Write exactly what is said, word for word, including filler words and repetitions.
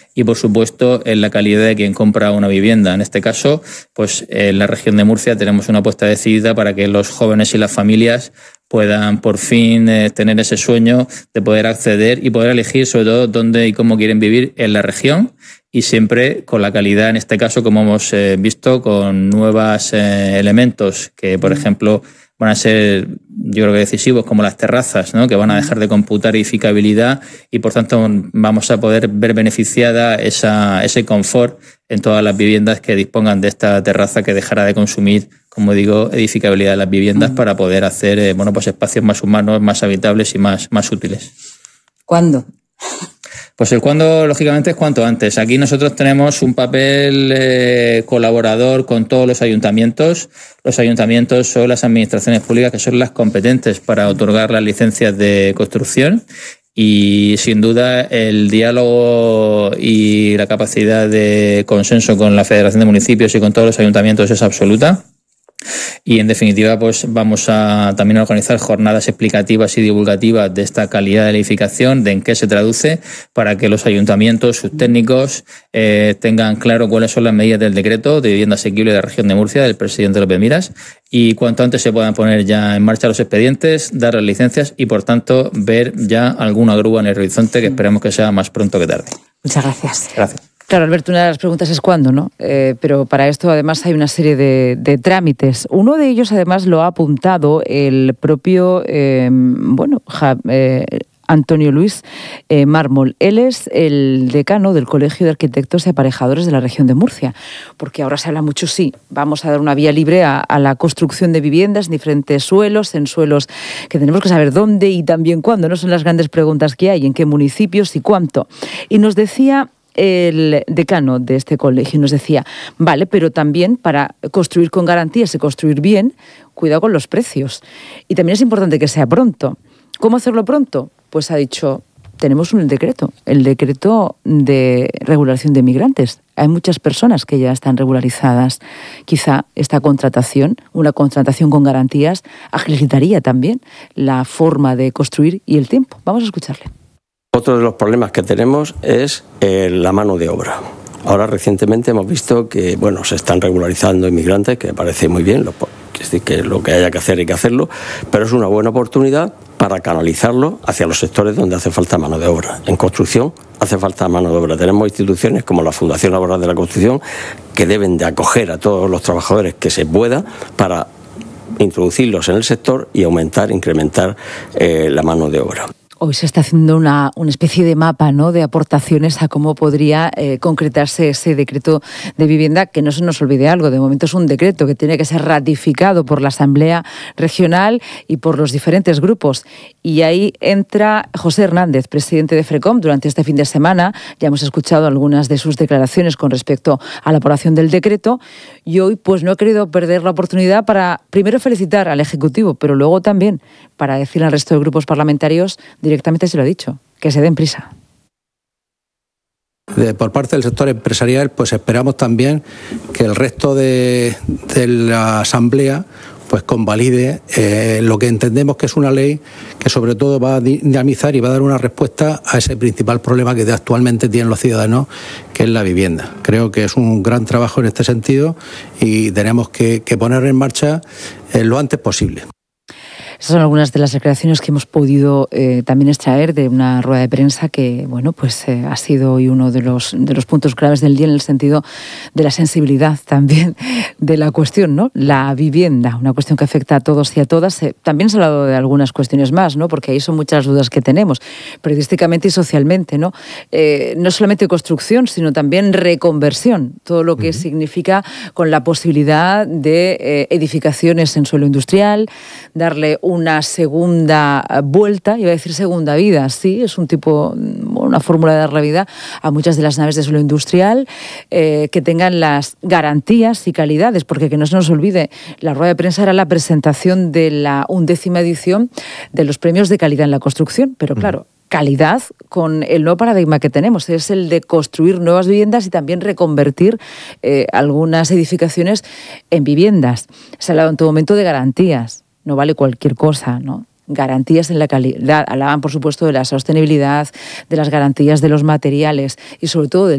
y, por supuesto, en la calidad de quien compra una vivienda. En este caso, pues en la región de Murcia tenemos una apuesta decidida para que los jóvenes y las familias puedan por fin eh, tener ese sueño de poder acceder y poder elegir sobre todo dónde y cómo quieren vivir en la región, y siempre con la calidad, en este caso, como hemos eh, visto, con nuevos eh, elementos que, por ejemplo, van a ser, yo creo que decisivos, como las terrazas, ¿no?, que van a dejar de computar edificabilidad y, por tanto, vamos a poder ver beneficiada esa, ese confort en todas las viviendas que dispongan de esta terraza, que dejará de consumir, como digo, edificabilidad de las viviendas, para poder hacer eh, bueno, pues espacios más humanos, más habitables y más, más útiles. ¿Cuándo? Pues el cuándo, lógicamente, es cuanto antes. Aquí nosotros tenemos un papel eh, colaborador con todos los ayuntamientos. Los ayuntamientos son las administraciones públicas que son las competentes para otorgar las licencias de construcción, y sin duda el diálogo y la capacidad de consenso con la Federación de Municipios y con todos los ayuntamientos es absoluta. Y en definitiva, pues vamos a también a organizar jornadas explicativas y divulgativas de esta calidad de la edificación, de en qué se traduce, para que los ayuntamientos, sus técnicos, eh, tengan claro cuáles son las medidas del decreto de vivienda asequible de la región de Murcia, del presidente López Miras, y cuanto antes se puedan poner ya en marcha los expedientes, dar las licencias y, por tanto, ver ya alguna grúa en el horizonte, que esperemos que sea más pronto que tarde. Muchas gracias. Gracias. Claro, Alberto, una de las preguntas es cuándo, ¿no? Eh, pero para esto, además, hay una serie de, de trámites. Uno de ellos, además, lo ha apuntado el propio, eh, bueno, ja, eh, Antonio Luis eh, Mármol. Él es el decano del Colegio de Arquitectos y Aparejadores de la región de Murcia, porque ahora se habla mucho, sí, vamos a dar una vía libre a, a la construcción de viviendas en diferentes suelos, en suelos que tenemos que saber dónde y también cuándo, ¿no? Son las grandes preguntas que hay, en qué municipios y cuánto. Y nos decía el decano de este colegio, nos decía, vale, pero también para construir con garantías y construir bien, cuidado con los precios. Y también es importante que sea pronto. ¿Cómo hacerlo pronto? Pues ha dicho, tenemos un decreto, el decreto de regulación de migrantes. Hay muchas personas que ya están regularizadas. Quizá esta contratación, una contratación con garantías, agilizaría también la forma de construir y el tiempo. Vamos a escucharle. Otro de los problemas que tenemos es eh, la mano de obra. Ahora recientemente hemos visto que bueno, se están regularizando inmigrantes, que me parece muy bien, lo, que, es decir, que lo que haya que hacer hay que hacerlo, pero es una buena oportunidad para canalizarlo hacia los sectores donde hace falta mano de obra. En construcción hace falta mano de obra. Tenemos instituciones como la Fundación Laboral de la Construcción que deben de acoger a todos los trabajadores que se pueda para introducirlos en el sector y aumentar, incrementar eh, la mano de obra. Hoy se está haciendo una, una especie de mapa, ¿no?, de aportaciones a cómo podría eh, concretarse ese decreto de vivienda, que no se nos olvide algo, de momento es un decreto que tiene que ser ratificado por la Asamblea Regional y por los diferentes grupos. Y ahí entra José Hernández, presidente de FRECOM, durante este fin de semana. Ya hemos escuchado algunas de sus declaraciones con respecto a la aprobación del decreto, y hoy pues no he querido perder la oportunidad para primero felicitar al Ejecutivo, pero luego también para decirle al resto de grupos parlamentarios, directamente se lo he dicho, que se den prisa. De, por parte del sector empresarial, pues esperamos también que el resto de, de la Asamblea pues convalide eh, lo que entendemos que es una ley que sobre todo va a dinamizar y va a dar una respuesta a ese principal problema que actualmente tienen los ciudadanos, que es la vivienda. Creo que es un gran trabajo en este sentido y tenemos que, que poner en marcha eh, lo antes posible. Esas son algunas de las declaraciones que hemos podido eh, también extraer de una rueda de prensa que, bueno, pues eh, ha sido hoy uno de los, de los puntos claves del día en el sentido de la sensibilidad también de la cuestión, ¿no? La vivienda, una cuestión que afecta a todos y a todas. Eh, también se ha hablado de algunas cuestiones más, ¿no? Porque ahí son muchas dudas que tenemos, periodísticamente y socialmente, ¿no? Eh, no solamente construcción, sino también reconversión, todo lo que uh-huh. significa con la posibilidad de eh, edificaciones en suelo industrial, darle una segunda vuelta, iba a decir segunda vida, sí, es un tipo, una fórmula de dar la vida a muchas de las naves de suelo industrial, eh, que tengan las garantías y calidades, porque que no se nos olvide, la rueda de prensa era la presentación de la undécima edición de los premios de calidad en la construcción, pero claro, calidad con el nuevo paradigma que tenemos, es el de construir nuevas viviendas y también reconvertir eh, algunas edificaciones en viviendas. Se ha hablado en todo momento de garantías. No vale cualquier cosa, ¿no? Garantías en la calidad. Hablaban, por supuesto, de la sostenibilidad, de las garantías de los materiales y, sobre todo, del